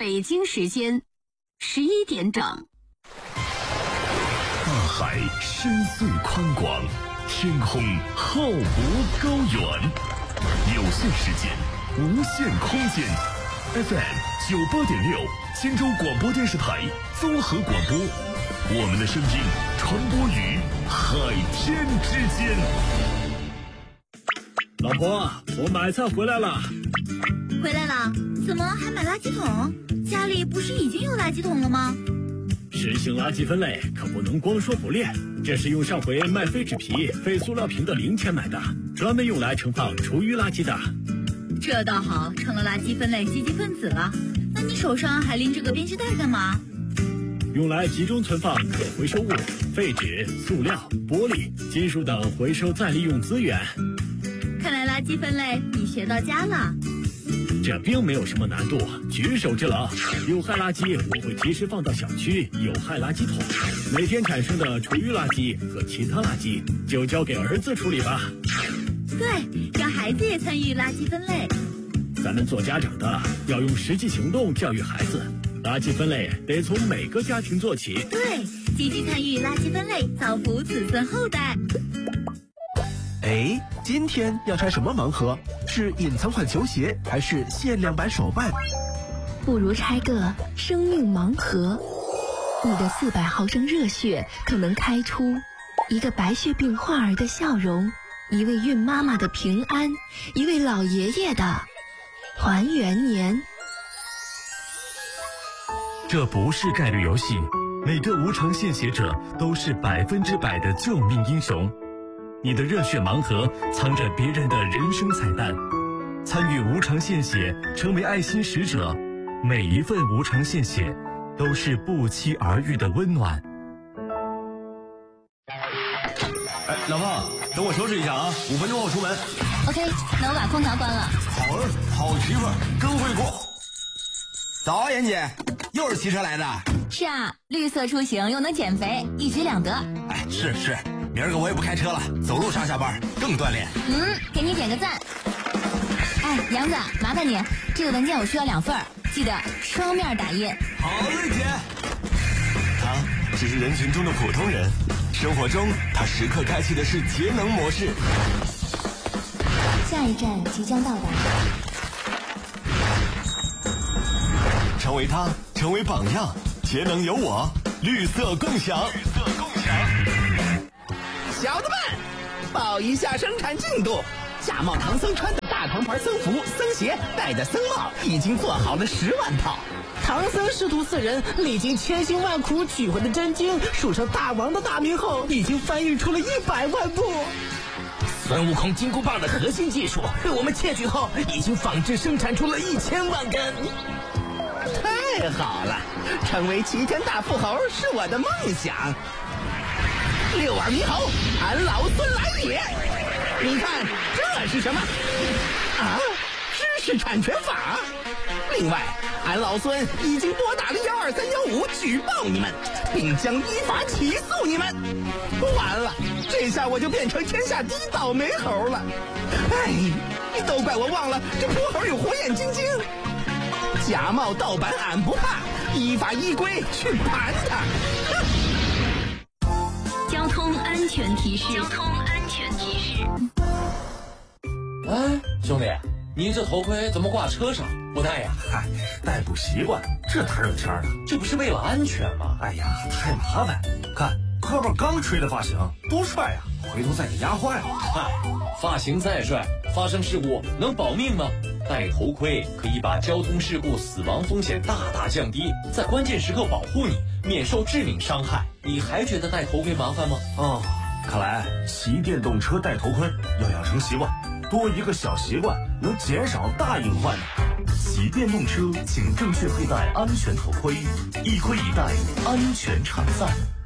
北京时间11点整。 大海深邃宽广，天空浩博高远，有限时间，无限空间。FM 98.6，荆州广播电视台综合广播，我们的声音传播于海天之间。 老婆，我买菜回来了。 回来了？怎么还买垃圾桶？家里不是已经有垃圾桶了吗？ 实行垃圾分类可不能光说不练，这是用上回卖废纸皮、废塑料瓶的零钱买的，专门用来盛放厨余垃圾的。 这倒好，成了垃圾分类积极分子了。那你手上还拎着个编织袋干嘛？ 用来集中存放可回收物、废纸、塑料、玻璃、金属等回收再利用资源。 看来垃圾分类你学到家了。 这并没有什么难度，举手之劳。有害垃圾我会及时放到小区有害垃圾桶，每天产生的厨余垃圾和其他垃圾就交给儿子处理吧。 对，让孩子也参与垃圾分类。 咱们做家长的要用实际行动教育孩子，垃圾分类得从每个家庭做起。 对，积极参与垃圾分类，造福子孙后代。 哎，今天要拆什么盲盒？是隐藏款球鞋，还是限量版手办？ 不如拆个生命盲盒。你的400毫升热血可能开出一个白血病患儿的笑容，一位孕妈妈的平安，一位老爷爷的团圆年。 这不是概率游戏，每个无偿献血者都是100%的救命英雄。你的热血盲盒藏着别人的人生彩蛋，参与无偿献血，成为爱心使者，每一份无偿献血都是不期而遇的温暖。 哎，老婆，等我收拾一下啊，5分钟后出门。 OK， 那我把空调关了。 好媳妇儿，真会过。早啊，妍姐，又是骑车来的？ 是啊，绿色出行又能减肥，一举两得。 哎，是。明儿个我也不开车了，走路上下班更锻炼。 给你点个赞。哎，杨子，麻烦你，这个文件我需要2份，记得双面打印。 好嘞，姐。 他只是人群中的普通人，生活中他时刻开启的是节能模式。 下一站即将到达。 成为他，成为榜样，节能有我，绿色共享。 小的们，报一下生产进度。假冒唐僧穿的大唐牌僧服、僧鞋，戴的僧帽，已经做好了10万套。唐僧师徒4人历经千辛万苦取回的真经，数成大王的大名后，已经翻译出了100万部。孙悟空金箍棒的核心技术被我们窃取后，已经仿制生产出了1000万根。太好了，成为齐天大富豪是我的梦想。6耳猕猴，俺老孙来也！你看这是什么？啊，知识产权法。另外，俺老孙已经拨打了12315举报你们，并将依法起诉你们。完了，这下我就变成天下第一倒霉猴了。哎，都怪我忘了这泼猴有火眼金睛。假冒盗版俺不怕，依法依规去盘他。 交通安全提示。 哎，兄弟，你这头盔怎么挂车上不戴呀？ 嗨，戴不习惯，这哪有天的？ 这不是为了安全吗？ 哎呀，太麻烦！看后边刚吹的发型，多帅呀！回头再给压坏了。 嗨，发型再帅，发生事故能保命吗？戴头盔可以把交通事故死亡风险大大降低，在关键时刻保护你，免受致命伤害。你还觉得戴头盔麻烦吗？ 哦，看来骑电动车戴头盔要养成习惯，多一个小习惯能减少大隐患。 骑电动车请正确佩戴安全头盔，一盔一戴，安全常在。